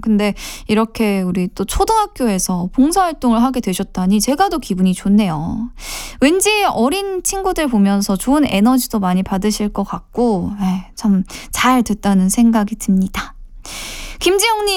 근데 이렇게 우리 또 초등학교에서 봉사활동을 하게 되셨다니 제가 더 기분이 좋네요. 왠지 어린 친구들 보면서 좋은 에너지도 많이 받으실 것 같고 참 잘 됐다는 생각이 듭니다. 김지영님